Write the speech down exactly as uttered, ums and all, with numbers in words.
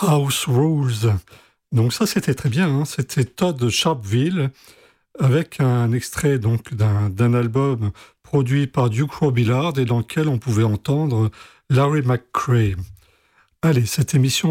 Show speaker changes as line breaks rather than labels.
House Rules. Donc ça, c'était très bien. Hein. C'était Todd Sharpville avec un extrait donc d'un, d'un album produit par Duke Robillard et dans lequel on pouvait entendre Larry McCray. Allez, cette émission